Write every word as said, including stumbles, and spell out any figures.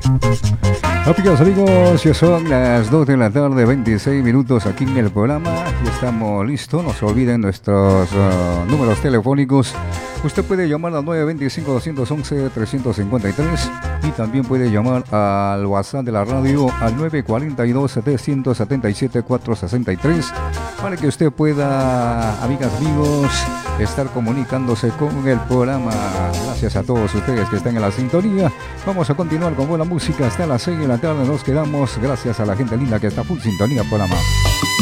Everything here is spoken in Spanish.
Amigas, amigos, ya son las dos de la tarde, veintiséis minutos aquí en el programa. Ya estamos listos. No se olviden nuestros uh, números telefónicos. Usted puede llamar al nueve dos cinco, dos uno uno, tres cinco tres y también puede llamar al WhatsApp de la radio al nueve cuatro dos, siete siete siete, cuatro seis tres para que usted pueda, amigas, amigos, estar comunicándose con el programa. Gracias a todos ustedes que están en la sintonía. Vamos a continuar con buena música hasta las seis de la tarde. Nos quedamos gracias a la gente linda que está full sintonía programa.